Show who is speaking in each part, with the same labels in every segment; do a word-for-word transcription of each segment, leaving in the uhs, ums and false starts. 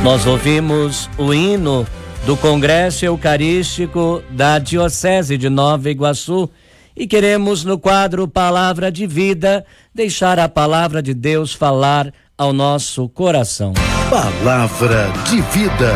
Speaker 1: Nós ouvimos o hino do Congresso Eucarístico da Diocese de Nova Iguaçu e queremos, no quadro Palavra de Vida, deixar a Palavra de Deus falar ao nosso coração.
Speaker 2: Palavra de Vida.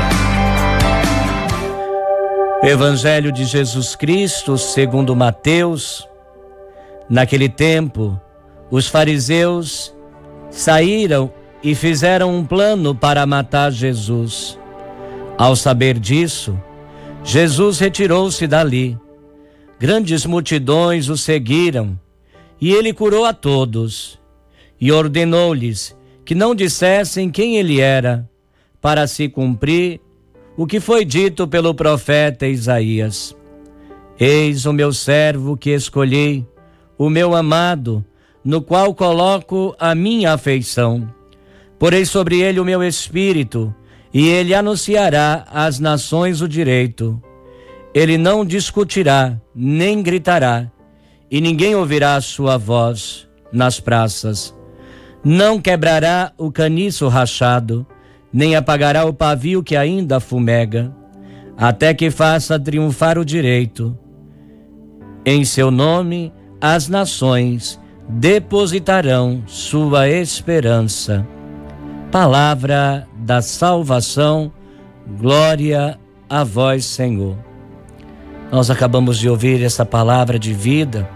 Speaker 1: Evangelho de Jesus Cristo, segundo Mateus. Naquele tempo, os fariseus saíram e fizeram um plano para matar Jesus. Ao saber disso, Jesus retirou-se dali. Grandes multidões o seguiram, e ele curou a todos, e ordenou-lhes que não dissessem quem ele era, para se cumprir o que foi dito pelo profeta Isaías. Eis o meu servo que escolhi, o meu amado, no qual coloco a minha afeição. Porei sobre ele o meu espírito, e ele anunciará às nações o direito. Ele não discutirá, nem gritará, e ninguém ouvirá a sua voz nas praças. Não quebrará o caniço rachado, nem apagará o pavio que ainda fumega, até que faça triunfar o direito. Em seu nome, as nações depositarão sua esperança. Palavra da salvação, glória a vós, Senhor. Nós acabamos de ouvir essa palavra de vida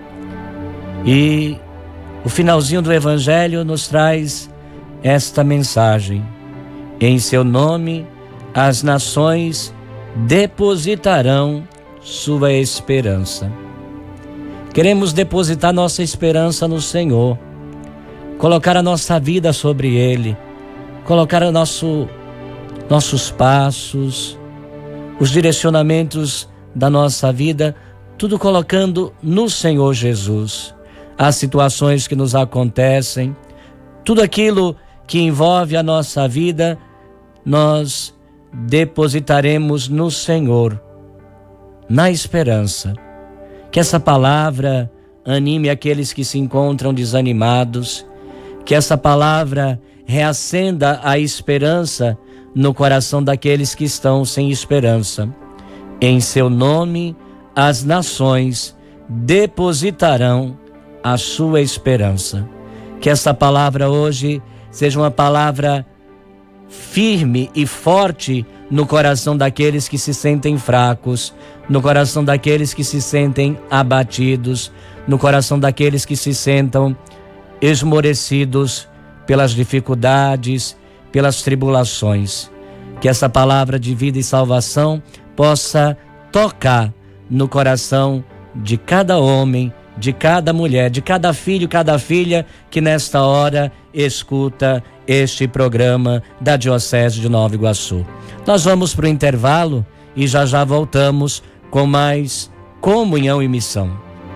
Speaker 1: e o finalzinho do Evangelho nos traz esta mensagem. Em seu nome, as nações depositarão sua esperança. Queremos depositar nossa esperança no Senhor, colocar a nossa vida sobre Ele, colocar o nosso, nossos passos, os direcionamentos da nossa vida, tudo colocando no Senhor Jesus. As situações que nos acontecem, tudo aquilo que envolve a nossa vida, nós depositaremos no Senhor, na esperança. Que essa palavra anime aqueles que se encontram desanimados, que essa palavra reacenda a esperança no coração daqueles que estão sem esperança. Em seu nome, as nações depositarão a sua esperança. Que essa palavra hoje seja uma palavra firme e forte no coração daqueles que se sentem fracos, no coração daqueles que se sentem abatidos, no coração daqueles que se sentam esmorecidos pelas dificuldades, pelas tribulações. Que essa palavra de vida e salvação possa tocar no coração de cada homem, de cada mulher, de cada filho, cada filha que nesta hora escuta este programa da Diocese de Nova Iguaçu. Nós vamos para o intervalo e já já voltamos com mais Comunhão e Missão.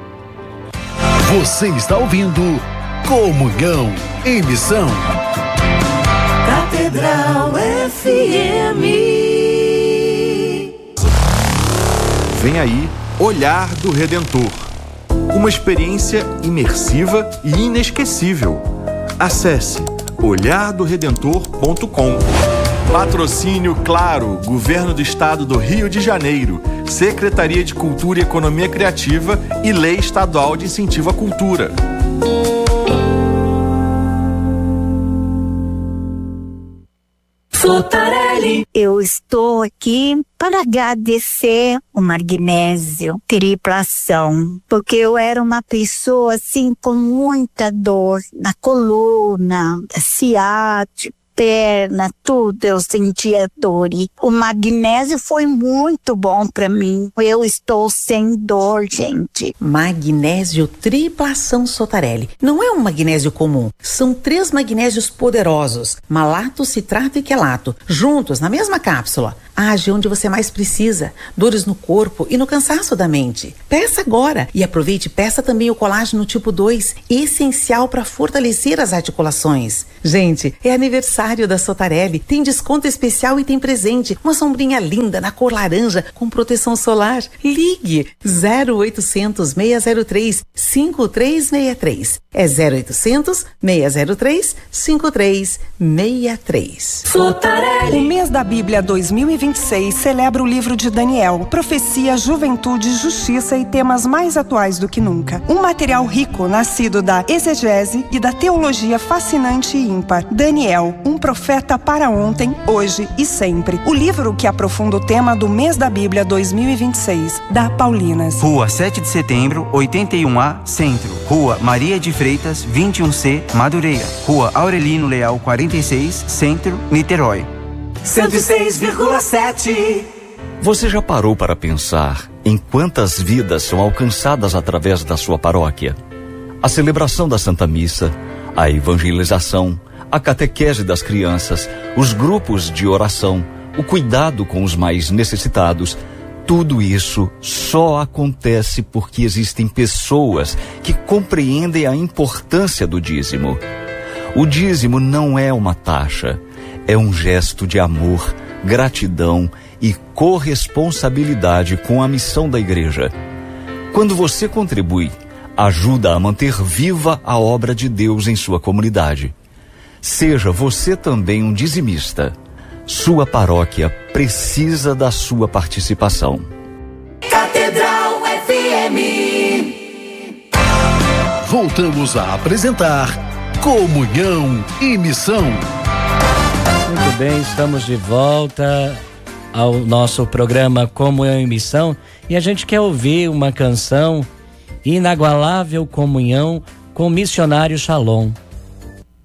Speaker 2: Você está ouvindo Comunhão e Missão.
Speaker 3: Catedral F M.
Speaker 4: Vem aí Olhar do Redentor. Uma experiência imersiva e inesquecível. Acesse olhar do redentor ponto com. Patrocínio Claro, Governo do Estado do Rio de Janeiro, Secretaria de Cultura e Economia Criativa e Lei Estadual de Incentivo à Cultura.
Speaker 3: Sotarelli.
Speaker 5: Eu estou aqui para agradecer o magnésio triplação, porque eu era uma pessoa assim com muita dor na coluna, ciática, perna, tudo, eu sentia dor. E o magnésio foi muito bom para mim. Eu estou sem dor, gente.
Speaker 6: Magnésio triplação Sotarelli. Não é um magnésio comum. São três magnésios poderosos, malato, citrato e quelato, juntos na mesma cápsula. Age onde você mais precisa, dores no corpo e no cansaço da mente. Peça agora e aproveite e peça também o colágeno tipo dois, essencial para fortalecer as articulações. Gente, é aniversário aniversário da Sotarelli. Tem desconto especial e tem presente. Uma sombrinha linda na cor laranja com proteção solar. Ligue zero oitocentos, seis zero três, cinco três seis três. É zero oitocentos, seis zero três, cinco três seis três.
Speaker 3: Sotarelli.
Speaker 7: O mês da Bíblia dois mil e vinte e seis celebra o livro de Daniel, profecia, juventude, justiça e temas mais atuais do que nunca. Um material rico nascido da exegese e da teologia fascinante e ímpar. Daniel, um profeta para ontem, hoje e sempre. O livro que aprofunda o tema do mês da Bíblia dois mil e vinte e seis, da Paulinas.
Speaker 8: Rua sete de setembro, oitenta e um A, Centro. Rua Maria de Freitas, vinte e um C, Madureira. Rua Aurelino Leal, quarenta e seis, Centro, Niterói.
Speaker 3: cento e seis vírgula sete.
Speaker 9: Você já parou para pensar em quantas vidas são alcançadas através da sua paróquia? A celebração da Santa Missa, a evangelização, a catequese das crianças, os grupos de oração, o cuidado com os mais necessitados, tudo isso só acontece porque existem pessoas que compreendem a importância do dízimo. O dízimo não é uma taxa, é um gesto de amor, gratidão e corresponsabilidade com a missão da igreja. Quando você contribui, ajuda a manter viva a obra de Deus em sua comunidade. Seja você também um dizimista. Sua paróquia precisa da sua participação.
Speaker 3: Catedral F M.
Speaker 2: Voltamos a apresentar Comunhão e Missão.
Speaker 1: Muito bem, estamos de volta ao nosso programa Comunhão e Missão e a gente quer ouvir uma canção, Inagualável Comunhão com Missionário Shalom.